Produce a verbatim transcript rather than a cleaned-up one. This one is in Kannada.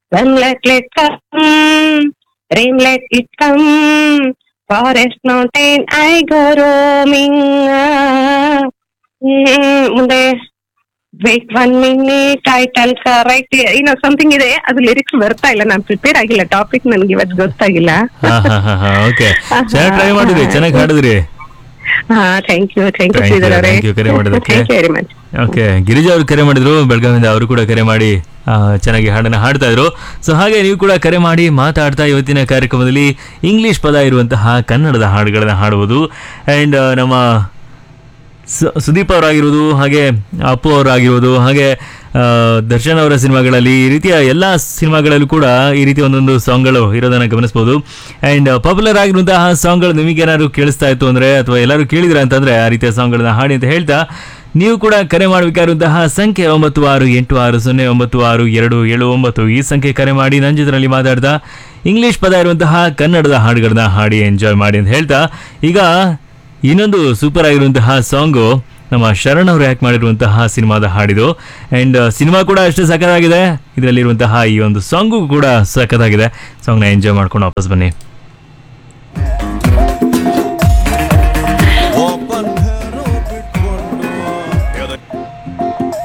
Sun let it come, rain let it come, forest mountain I go roaming. ಹ್ಮ್, ಮುಂದೆ wait one minute title correct ಏನೋ ಸಮಥಿಂಗ್ ಇದೆ, ಅದು ಲಿರಿಕ್ಸ್ ಬರ್ತಾ ಇಲ್ಲ, ನಾನು ಪ್ರಿಪೇರ್ ಆಗಿಲ್ಲ, ಟಾಪಿಕ್ ನನ್ಗೆ ಇವತ್ತು ಗೊತ್ತಾಗಿಲ್ಲ. ಓಕೆ, ಚೆನ್ನಾಗಿ ಟ್ರೈ ಮಾಡಿದ್ರಿ, ಚೆನ್ನಾಗಿ ಹಾಡಿದ್ರಿ. ಹಾ, thank you thank you Thank you, Sridhar ಅವರೇ, thank you ಕರೆ ಮಾಡಿದ್ದಕ್ಕೆ. Thank you very much. Okay, Girija ಅವರು ಕರೆ ಮಾಡಿದ್ರು ಬೆಳಗಾವಿಯಿಂದ, ಅವರು ಕೂಡ ಕರೆ ಮಾಡಿ ಆ, ಚೆನ್ನಾಗಿ ಹಾಡನ್ನ ಹಾಡ್ತಾ ಇದ್ರು. ಸೊ ಹಾಗೆ ನೀವು ಕೂಡ ಕರೆ ಮಾಡಿ ಮಾತಾಡ್ತಾ ಇವತ್ತಿನ ಕಾರ್ಯಕ್ರಮದಲ್ಲಿ ಇಂಗ್ಲಿಷ್ ಪದ ಇರುವಂತಹ ಕನ್ನಡದ ಹಾಡುಗಳನ್ನ ಹಾಡುವುದು. ಆ್ಯಂಡ್ ನಮ್ಮ ಸು- ಸುದೀಪ್ ಅವರಾಗಿರ್ಬೋದು, ಹಾಗೆ ಅಪ್ಪು ಅವರಾಗಿರ್ಬೋದು, ಹಾಗೆ ಆ, ದರ್ಶನ್ ಅವರ ಸಿನಿಮಾಗಳಲ್ಲಿ, ಈ ರೀತಿಯ ಎಲ್ಲ ಸಿನಿಮಾಗಳಲ್ಲೂ ಕೂಡ ಈ ರೀತಿ ಒಂದೊಂದು ಸಾಂಗ್ಗಳು ಇರೋದನ್ನು ಗಮನಿಸ್ಬೋದು. ಆ್ಯಂಡ್ ಪಾಪ್ಯುಲರ್ ಆಗಿರುವಂತಹ ಸಾಂಗ್ಗಳು ನಿಮಗೇನಾದ್ರು ಕೇಳಿಸ್ತಾ ಇತ್ತು ಅಂದರೆ, ಅಥವಾ ಎಲ್ಲರೂ ಕೇಳಿದ್ರ ಅಂತಂದರೆ ಆ ರೀತಿಯ ಸಾಂಗ್ಗಳನ್ನ ಹಾಡಿ ಅಂತ ಹೇಳ್ತಾ, ನೀವು ಕೂಡ ಕರೆ ಮಾಡಬೇಕಾಗಿರುವಂತಹ ಸಂಖ್ಯೆ ಒಂಬತ್ತು ಆರು ಎಂಟು ಆರು ಸೊನ್ನೆ ಒಂಬತ್ತು ಆರು ಎರಡು ಏಳು ಒಂಬತ್ತು, ಈ ಸಂಖ್ಯೆ ಕರೆ ಮಾಡಿ ನನ್ನ ಜೊತೆಯಲ್ಲಿ ಮಾತಾಡ್ತಾ ಇಂಗ್ಲೀಷ್ ಪದ ಇರುವಂತಹ ಕನ್ನಡದ ಹಾಡುಗಳನ್ನ ಹಾಡಿ ಎಂಜಾಯ್ ಮಾಡಿ ಅಂತ ಹೇಳ್ತಾ, ಈಗ ಇನ್ನೊಂದು ಸೂಪರ್ ಆಗಿರುವಂತಹ ಸಾಂಗು ನಮ್ಮ ಶರಣ್ ಅವರು ಆ್ಯಕ್ಟ್ ಮಾಡಿರುವಂತಹ ಸಿನಿಮಾದ ಹಾಡಿದು. ಆ್ಯಂಡ್ ಸಿನಿಮಾ ಕೂಡ ಅಷ್ಟೇ ಸಖತ್ತಾಗಿದೆ, ಇದರಲ್ಲಿರುವಂತಹ ಈ ಒಂದು ಸಾಂಗು ಕೂಡ ಸಖತ್ತಾಗಿದೆ. ಸಾಂಗ್ನ ಎಂಜಾಯ್ ಮಾಡ್ಕೊಂಡು ವಾಪಸ್ ಬನ್ನಿ.